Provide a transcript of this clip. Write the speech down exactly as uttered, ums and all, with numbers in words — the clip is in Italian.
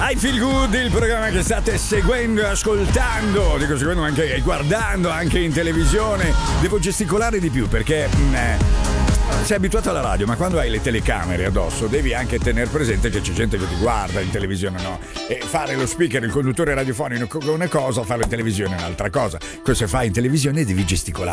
I Feel Good, il programma che state seguendo e ascoltando, dico seguendo anche e guardando anche in televisione. Devo gesticolare di più perché mh, sei abituato alla radio, ma quando hai le telecamere addosso devi anche tenere presente che c'è gente che ti guarda in televisione, no? E fare lo speaker, il conduttore radiofonico è una cosa, farlo in televisione è un'altra cosa. Cosa fai in televisione devi gesticolare.